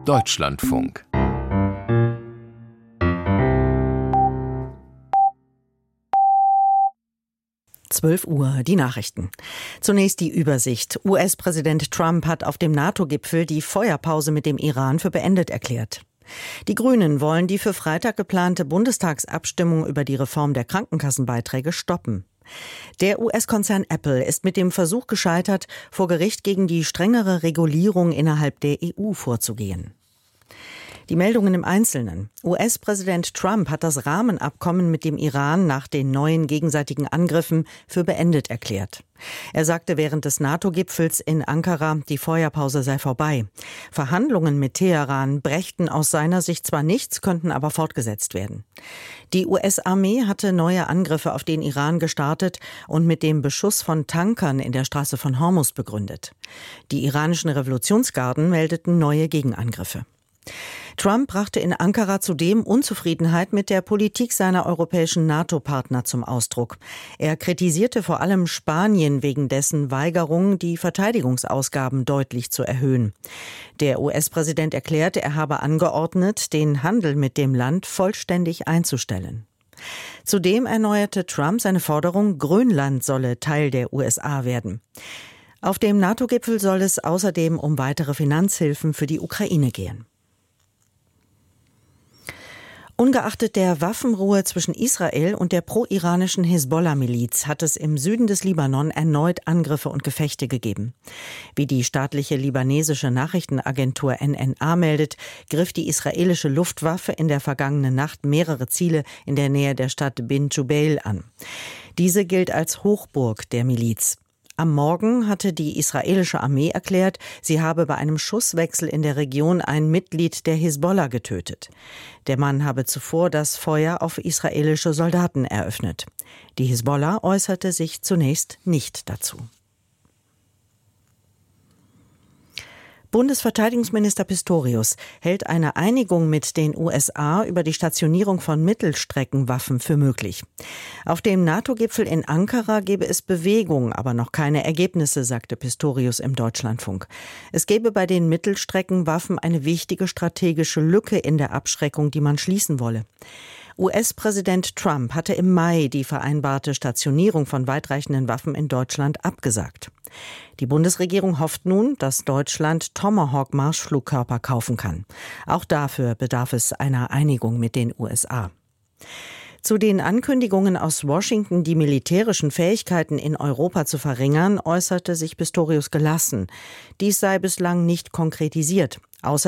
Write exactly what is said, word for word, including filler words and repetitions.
Deutschlandfunk. zwölf Uhr, die Nachrichten. Zunächst die Übersicht. U S-Präsident Trump hat auf dem NATO-Gipfel die Feuerpause mit dem Iran für beendet erklärt. Die Grünen wollen die für Freitag geplante Bundestagsabstimmung über die Reform der Krankenkassenbeiträge stoppen. Der U S-Konzern Apple ist mit dem Versuch gescheitert, vor Gericht gegen die strengere Regulierung innerhalb der E U vorzugehen. Die Meldungen im Einzelnen. U S-Präsident Trump hat das Rahmenabkommen mit dem Iran nach den neuen gegenseitigen Angriffen für beendet erklärt. Er sagte während des NATO-Gipfels in Ankara, die Feuerpause sei vorbei. Verhandlungen mit Teheran brächten aus seiner Sicht zwar nichts, könnten aber fortgesetzt werden. Die U S-Armee hatte neue Angriffe auf den Iran gestartet und mit dem Beschuss von Tankern in der Straße von Hormuz begründet. Die iranischen Revolutionsgarden meldeten neue Gegenangriffe. Trump brachte in Ankara zudem Unzufriedenheit mit der Politik seiner europäischen NATO-Partner zum Ausdruck. Er kritisierte vor allem Spanien wegen dessen Weigerung, die Verteidigungsausgaben deutlich zu erhöhen. Der U S-Präsident erklärte, er habe angeordnet, den Handel mit dem Land vollständig einzustellen. Zudem erneuerte Trump seine Forderung, Grönland solle Teil der U S A werden. Auf dem NATO-Gipfel soll es außerdem um weitere Finanzhilfen für die Ukraine gehen. Ungeachtet der Waffenruhe zwischen Israel und der pro-iranischen Hisbollah-Miliz hat es im Süden des Libanon erneut Angriffe und Gefechte gegeben. Wie die staatliche libanesische Nachrichtenagentur N N A meldet, griff die israelische Luftwaffe in der vergangenen Nacht mehrere Ziele in der Nähe der Stadt Bin Jubail an. Diese gilt als Hochburg der Miliz. Am Morgen hatte die israelische Armee erklärt, sie habe bei einem Schusswechsel in der Region ein Mitglied der Hisbollah getötet. Der Mann habe zuvor das Feuer auf israelische Soldaten eröffnet. Die Hisbollah äußerte sich zunächst nicht dazu. Bundesverteidigungsminister Pistorius hält eine Einigung mit den U S A über die Stationierung von Mittelstreckenwaffen für möglich. Auf dem NATO-Gipfel in Ankara gebe es Bewegung, aber noch keine Ergebnisse, sagte Pistorius im Deutschlandfunk. Es gebe bei den Mittelstreckenwaffen eine wichtige strategische Lücke in der Abschreckung, die man schließen wolle. U S-Präsident Trump hatte im Mai die vereinbarte Stationierung von weitreichenden Waffen in Deutschland abgesagt. Die Bundesregierung hofft nun, dass Deutschland Tomahawk-Marschflugkörper kaufen kann. Auch dafür bedarf es einer Einigung mit den U S A. Zu den Ankündigungen aus Washington, die militärischen Fähigkeiten in Europa zu verringern, äußerte sich Pistorius gelassen. Dies sei bislang nicht konkretisiert. Außerdem